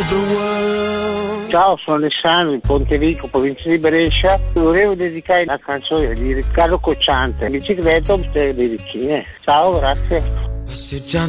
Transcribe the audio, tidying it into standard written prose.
Ciao, sono Alessandro di Pontevico, provincia di Brescia. Volevo dedicare la canzone di Riccardo Cocciante, bicicletta per le ricchine. Ciao, grazie.